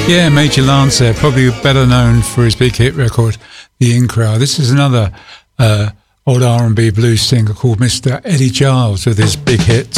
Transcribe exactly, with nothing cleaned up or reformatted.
Yeah, Major Lance there, probably better known for his big hit record, The In Crowd. This is another uh, old R and B blues singer called Mister Eddie Giles with his big hit,